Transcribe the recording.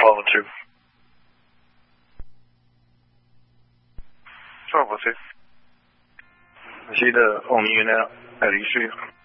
level 2. 1206. I see the Only unit at East Street.